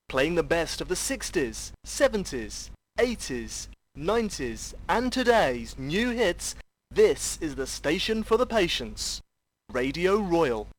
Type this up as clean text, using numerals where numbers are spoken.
playing the best of the 60s, 70s, 80s, 90s and today's new hits. This is the station for the patients. Radio Royal.